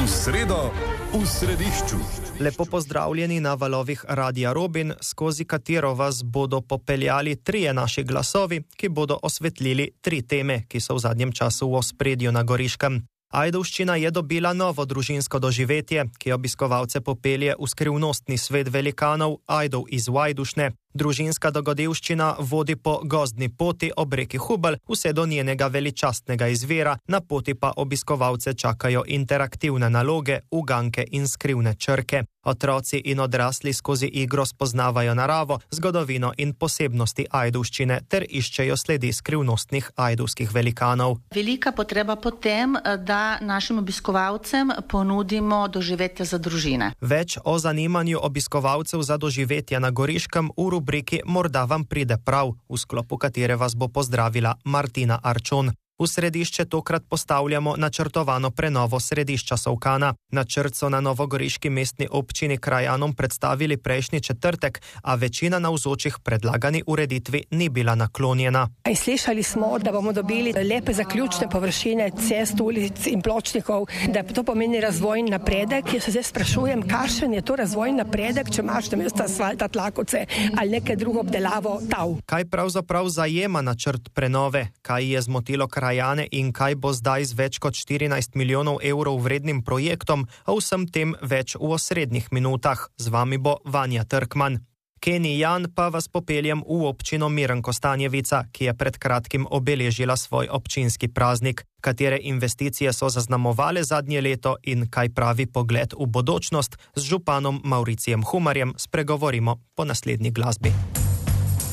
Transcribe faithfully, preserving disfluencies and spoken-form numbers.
V sredo v središču. Lepo pozdravljeni na valovih Radia Robin, skozi katero vas bodo popeljali trije naši glasovi, ki bodo osvetlili tri teme, ki so v zadnjem času v ospredju na Goriškem. Ajdovščina je dobila novo družinsko doživetje, ki obiskovalce popelje v skrivnostni svet velikanov Ajdov iz Vajdušne. Družinska dogodivščina vodi po gozdni poti ob reki Hubelj vse do njenega veličastnega izvira, na poti pa obiskovalce čakajo interaktivne naloge, uganke in skrivne črke. Otroci in odrasli skozi igro spoznavajo naravo, zgodovino in posebnosti ajdovščine ter iščejo sledi skrivnostnih ajdovskih velikanov. Velika potreba po tem, da našim obiskovalcem ponudimo doživetja za družine. Več o zanimanju obiskovalcev za doživetja na Goriškem v rubriki Morda vam pride prav, v sklopu katere vas bo pozdravila Martina Arčon. V središče tokrat postavljamo načrtovano prenovo središča Solkana. Načrt so na novogoriški mestni občini krajanom predstavili prejšnji četrtek, a večina navzočih predlagani ureditvi ni bila naklonjena. Slišali smo, da bomo dobili lepe zaključne površine cest, ulic in pločnikov, da to pomeni razvojni napredek. Jaz se zdaj sprašujem, kakšen je to razvojni napredek, če imaš namesto asfalta tlakovce ali neke drugo obdelavo tav. Kaj pravzaprav zajema načrt prenove? Kaj je zmotilo krajane in kaj bo zdaj z več kot štirinajst milijonov evrov vrednim projektom, a vsem tem več v osrednjih minutah. Z vami bo Vanja Trkman. Keni Jan pa vas popeljem v občino Mirnko-Stanjevica, ki je pred kratkim obeležila svoj občinski praznik. Katere investicije so zaznamovale zadnje leto in kaj pravi pogled v bodočnost, z županom Mauricijem Humarjem spregovorimo po naslednji glasbi.